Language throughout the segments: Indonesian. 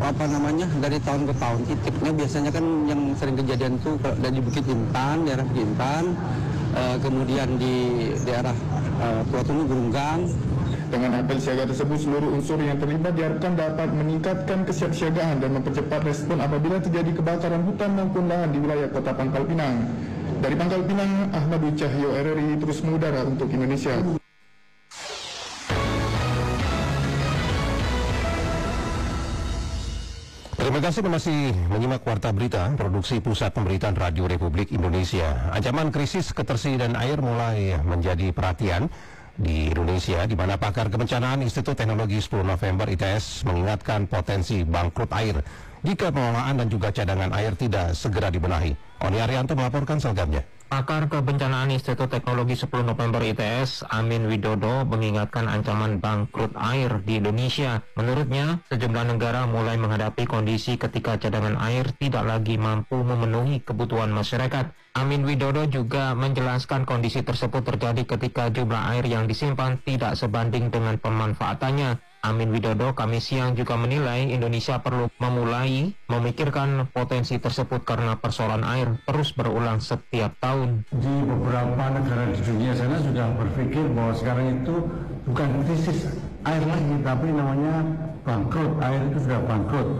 dari tahun ke tahun. Titiknya biasanya kan yang sering kejadian itu di Bukit Intan, daerah Bukit Intan, kemudian di daerah Tua Tunu, Gurunggang. Dengan apel siaga tersebut, seluruh unsur yang terlibat diharapkan dapat meningkatkan kesiapsiagaan dan mempercepat respon apabila terjadi kebakaran hutan maupun lahan di wilayah Kota Pangkal Pinang. Dari Pangkal Pinang, Ahmad Cahyo, RRI, terus mengudara untuk Indonesia. Terima kasih masih menyimak Warta Berita, produksi Pusat Pemberitaan Radio Republik Indonesia. Ancaman krisis ketersediaan air mulai menjadi perhatian di Indonesia, di mana pakar kebencanaan Institut Teknologi 10 November ITS mengingatkan potensi bangkrut air jika pengelolaan dan juga cadangan air tidak segera dibenahi. Oni Arianto melaporkan selengkapnya. Pakar Kebencanaan Institut Teknologi 10 November ITS, Amin Widodo, mengingatkan ancaman bangkrut air di Indonesia. Menurutnya, sejumlah negara mulai menghadapi kondisi ketika cadangan air tidak lagi mampu memenuhi kebutuhan masyarakat. Amin Widodo juga menjelaskan kondisi tersebut terjadi ketika jumlah air yang disimpan tidak sebanding dengan pemanfaatannya. Amin Widodo Kamis siang juga menilai Indonesia perlu memulai memikirkan potensi tersebut karena persoalan air terus berulang setiap tahun. Di beberapa negara di dunia sana sudah berpikir bahwa sekarang itu bukan krisis air lagi, tapi namanya bangkrut. Air itu sudah bangkrut.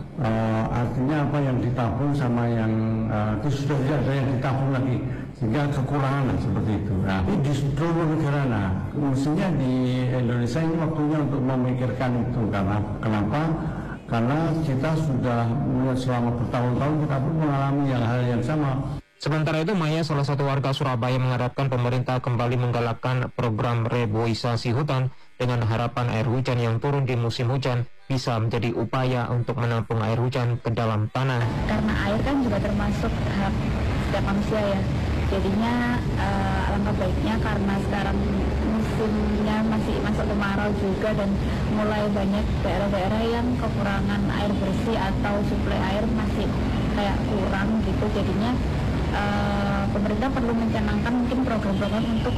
Artinya apa yang ditabung sama yang itu sudah tidak ada yang ditabung lagi, sehingga kekurangan seperti itu. Nah, ini di seluruh negara. Nah, mestinya di Indonesia ini waktunya untuk memikirkan itu. Karena kenapa? Karena kita sudah selama bertahun-tahun kita pun mengalami hal yang sama. Sementara itu, Maya, salah satu warga Surabaya, mengharapkan pemerintah kembali menggalakkan program reboisasi hutan dengan harapan air hujan yang turun di musim hujan bisa menjadi upaya untuk menampung air hujan ke dalam tanah. Karena air kan juga termasuk hak setiap manusia ya. Jadinya alangkah baiknya karena sekarang musimnya masih masuk kemarau juga dan mulai banyak daerah-daerah yang kekurangan air bersih atau suplai air masih kayak kurang gitu. Jadinya pemerintah perlu mencanangkan mungkin program-program untuk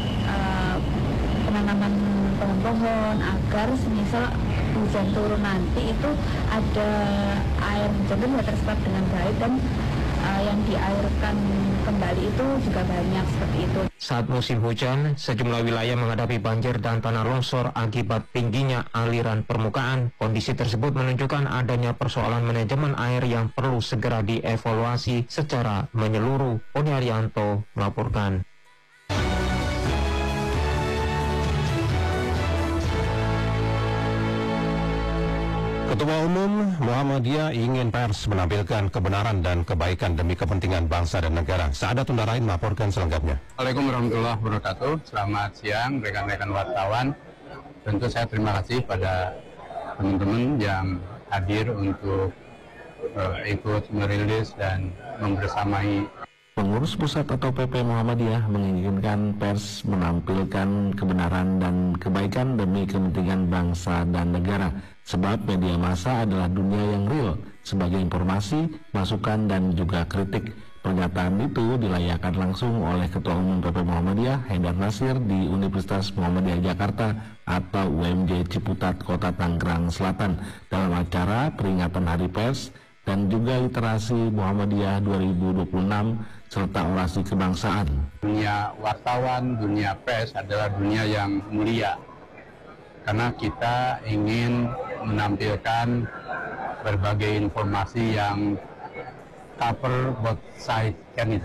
penanaman pohon-pohon agar semisal hujan turun nanti itu ada air hujan itu tidak terserap dengan baik dan yang diairkan kembali itu juga banyak seperti itu. Saat musim hujan, sejumlah wilayah menghadapi banjir dan tanah longsor akibat tingginya aliran permukaan. Kondisi tersebut menunjukkan adanya persoalan manajemen air yang perlu segera dievaluasi secara menyeluruh. Oni Arianto melaporkan. Ketua Umum Muhammadiyah ingin pers menampilkan kebenaran dan kebaikan demi kepentingan bangsa dan negara. Sa'adat Tundarain melaporkan selengkapnya. Assalamualaikum warahmatullahi wabarakatuh. Selamat siang rekan-rekan wartawan. Tentu saya terima kasih pada teman-teman yang hadir untuk ikut merilis dan membersamai. Pengurus pusat atau PP Muhammadiyah menginginkan pers menampilkan kebenaran dan kebaikan demi kepentingan bangsa dan negara. Sebab media massa adalah dunia yang real sebagai informasi, masukan dan juga kritik. Pernyataan itu dilayangkan langsung oleh Ketua Umum PP Muhammadiyah Haidar Nasir di Universitas Muhammadiyah Jakarta atau UMJ Ciputat, Kota Tangerang Selatan dalam acara peringatan Hari Pers dan juga literasi Muhammadiyah 2026 serta orasi kebangsaan. Dunia wartawan, dunia pers adalah dunia yang mulia karena kita ingin menampilkan berbagai informasi yang cover both side kan itu,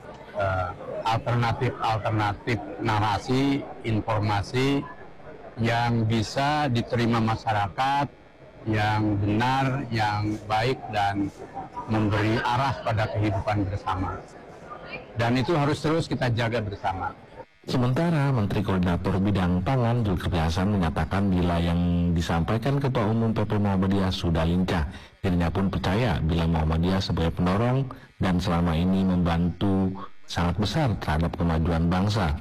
alternatif narasi, informasi yang bisa diterima masyarakat, yang benar, yang baik dan memberi arah pada kehidupan bersama. Dan itu harus terus kita jaga bersama. Sementara Menteri Koordinator Bidang Pangan Zulkifli Hasan menyatakan bila yang disampaikan Ketua Umum PP Muhammadiyah sudah lincah, dirinya pun percaya bila Muhammadiyah sebagai pendorong dan selama ini membantu sangat besar terhadap kemajuan bangsa.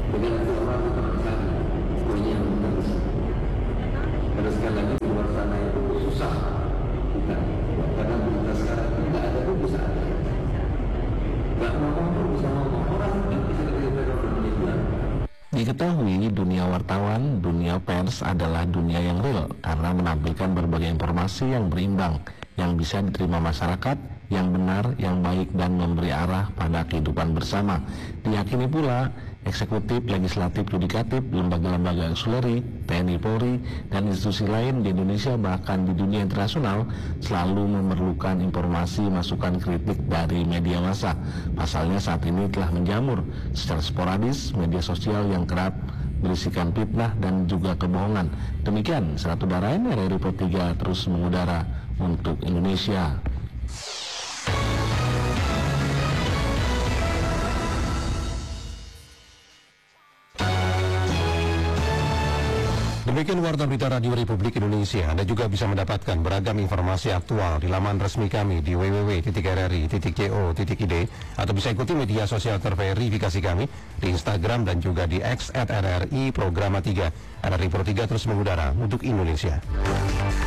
Terus sekali lagi di luar sana itu Diketahui dunia wartawan, dunia pers adalah dunia yang real karena menampilkan berbagai informasi yang berimbang, yang bisa diterima masyarakat, yang benar, yang baik, dan memberi arah pada kehidupan bersama. Diyakini pula eksekutif, legislatif, yudikatif, lembaga-lembaga auxiliary, TNI Polri, dan institusi lain di Indonesia bahkan di dunia internasional selalu memerlukan informasi masukan kritik dari media massa. Pasalnya saat ini telah menjamur secara sporadis media sosial yang kerap berisikan fitnah dan juga kebohongan. Demikian Serat Udara RRI Pro 3 terus mengudara untuk Indonesia. Demikian Warta Berita Radio Republik Indonesia. Anda juga bisa mendapatkan beragam informasi aktual di laman resmi kami di www.rri.co.id atau bisa ikuti media sosial terverifikasi kami di Instagram dan juga di X @RRI Programa 3. RRI Pro 3 terus mengudara untuk Indonesia.